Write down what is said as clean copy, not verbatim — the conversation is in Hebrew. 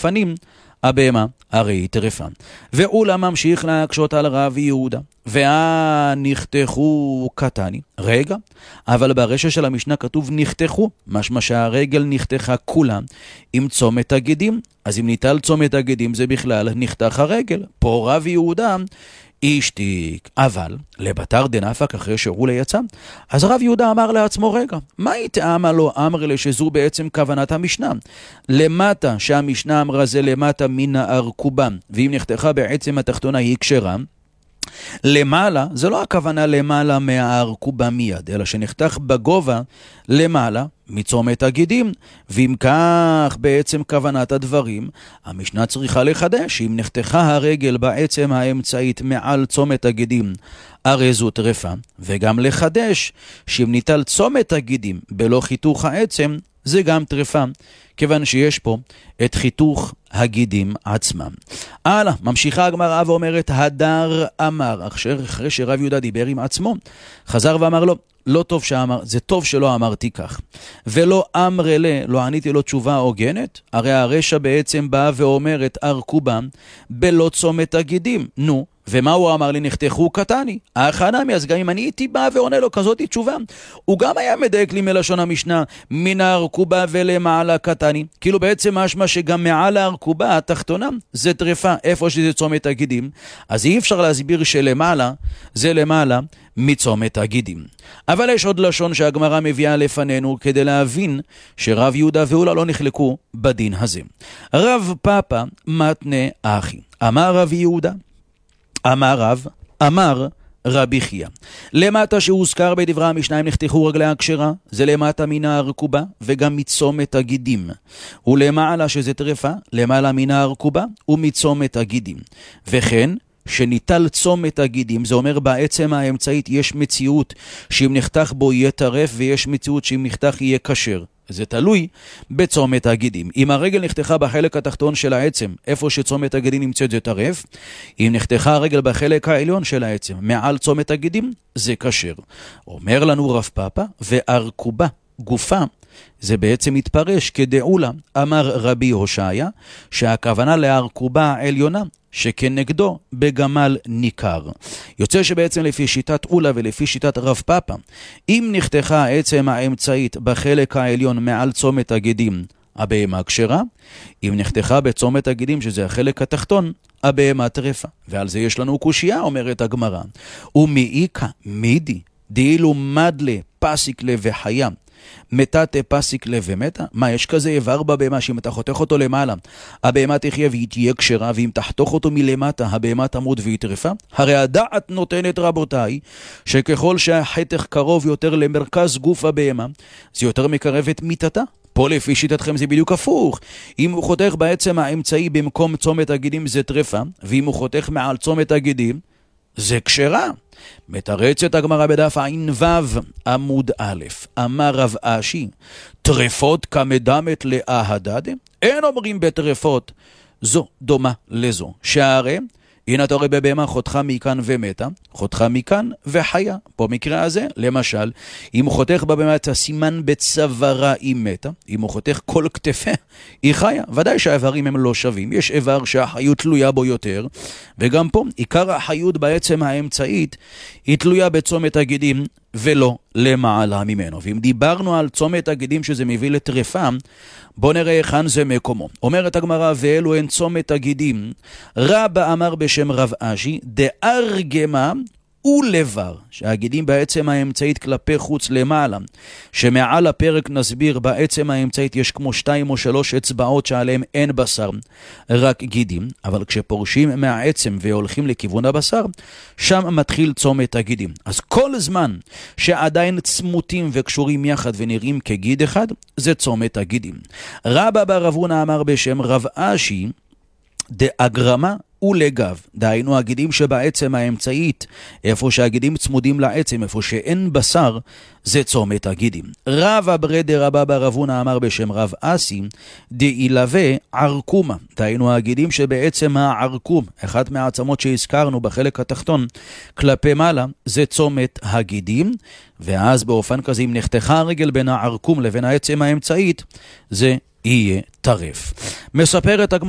לפנים, הבהמה הרי היא טרפה. ואולם ממשיך להקשות על רב יהודה, נחתכו קטני, רגע, אבל ברשע של המשנה כתוב נחתכו, משמע שהרגל נחתכה כולה עם צומת הגידים, אז אם ניטל צומת הגידים זה בכלל נחתך הרגל. פה רב יהודה השתיק, אבל לבתר דנפק אחרי שרולה יצא, אז רב יהודה אמר לעצמו, רגע, מה יתאמה לו אמר לי שזו בעצם כוונת המשנה? למטה שהמשנה אמרה זה למטה מן הארכובה, ואם נחתכה בעצם התחתונה היא כשרה, למעלה, זה לא הכוונה למעלה מהארכובה מיד, אלא שנחתך בגובה למעלה מצומת הגידים, ואם כך בעצם כוונת הדברים, המשנה צריכה לחדש, אם נחתכה הרגל בעצם האמצעית מעל צומת הגידים, הרי זו טרפה, וגם לחדש, שאם ניטל צומת הגידים בלא חיתוך העצם, זה גם טרפה, כיוון שיש פה את חיתוך הגידים עצמם. הלאה, ממשיכה הגמרא ואומרת, הדר אמר, אחרי שרב יהודה דיבר עם עצמו, חזר ואמר לו, לא טוב שאמר, זה טוב שלא אמרתי כך. ולא אמר אלה, לא עניתי לו תשובה הוגנת, הרי הרשע בעצם בא ואומרת ארכובה בלא צומת הגידים. נו, ומה הוא אמר לי? נחתכו קטני. החנמי, אז גם אם אני הייתי בא ועונה לו כזאת תשובה, הוא גם היה מדייק לי מלשון המשנה, מן הארכובה ולמעלה קטני. כאילו בעצם משמע שגם מעל הארכובה התחתונה זה טרפה, איפה שזה צומת הגידים. אז אי אפשר להסביר שלמעלה זה למעלה מצומת הגידים. אבל יש עוד לשון שהגמרא מביאה לפנינו כדי להבין שרב יהודה ואולה לא נחלקו בדין הזה. רב פאפה מתנה אחי. אמר רב יהודה, אמר רב, אמר רבי חייא. למטה שהוזכר בדברי המשנה אם נחתכו רגלי הכשרה, זה למטה מן הארכובה וגם מצומת הגידים. ולמעלה שזה טרפה, למעלה מן הארכובה ומצומת הגידים. וכן, שניטל צומת הגידים, זה אומר בעצם האמצעית יש מציאות שאם נחתך בו יהיה טרף, ויש מציאות שאם נחתך יהיה כשר. זה תלוי בצומת הגידים. אם הרגל נחתכה בחלק התחתון של העצם, איפה שצומת הגידים נמצאת זה טרף. אם נחתכה הרגל בחלק העליון של העצם, מעל צומת הגידים, זה כשר. אומר לנו רב פאפה, וארכובה, גופה, זה בעצם מתפרש כדעולה, אמר רבי הושעיה, שהכוונה לארכובה העליונה, שכנגדו בגמל ניכר. יוצא שבעצם לפי שיטת אולה ולפי שיטת רב פאפה, אם נחתכה העצם האמצעית בחלק העליון מעל צומת הגידים, הבהמה כשרה, אם נחתכה בצומת הגידים שזה החלק התחתון, הבהמה טרפה. ועל זה יש לנו קושיה, אומרת הגמרא. ומאיקה מידי, דאילו מדלה פסיק לב וחיה, מתת פסיק לב ומתה? מה, יש כזה איבר בבהמה שאם אתה חותך אותו למעלה, הבהמה תחיה והיא תהיה כשרה, ואם תחתוך אותו מלמטה, הבהמה תמות והיא טרפה? הרי הדעת נותנת רבותיי, שככל שהחתך קרוב יותר למרכז גוף הבהמה, זה יותר מקרב את מיתתה. פה לפי שיטתכם זה בדיוק הפוך. אם הוא חותך בעצם האמצעי במקום צומת הגידים זה טרפה, ואם הוא חותך מעל צומת הגידים, זה כשרה. מתרצת הגמרא בדף עין וו עמוד א', אמר רב אשי, טרפות כמדמת לאהדד, אין אומרים בטרפות, זו דומה לזו. שהרי, הנה אתה רואה בבהמה חותכה מכאן ומתה, חותכה מכאן וחיה. במקרה הזה, למשל, אם הוא חותך בבהמה את הסימן בצווארה היא מתה, אם הוא חותך כל כתפה היא חיה. ודאי שהאיברים הם לא שווים, יש איבר שהחיות תלויה בו יותר, וגם פה עיקר החיות בעצם האמצעית היא תלויה בצומת הגידים ולא למעלה ממנו. ואם דיברנו על צומת הגידים שזה מביא לטרפה, בוא נראה היכן זה מקומו. אומרת הגמרא, ואלו הן צומת הגידים. רבא אמר בשם רב אשי, דארגמה ולבר, שהגידים בעצם האמצעית כלפי חוץ למעלה, שמעל הפרק נסביר בעצם האמצעית יש כמו 2 או 3 אצבעות שעליהם אין בשר, רק גידים, אבל כשפורשים מהעצם והולכים לכיוון הבשר, שם מתחיל צומת הגידים. אז כל זמן שעדיין צמותים וקשורים יחד ונראים כגיד אחד, זה צומת הגידים. רבא בר אבונה אמר בשם רב אשי, דאגרמה ולגב, דהיינו הגידים שבעצם האמצעית, איפה שהגידים צמודים לעצם, איפה שאין בשר, זה צומת הגידים. רב אברדר רבא בר אבונה אמר בשם רב אסי, דאילווה ערקומה, דהיינו הגידים שבעצם הערקום, אחת מהעצמות שהזכרנו בחלק התחתון, כלפי מעלה, זה צומת הגידים, ואז באופן כזה, אם נחתכה הרגל בין הערקום לבין העצם האמצעית, זה יהיה טרף. מספרת הגמרא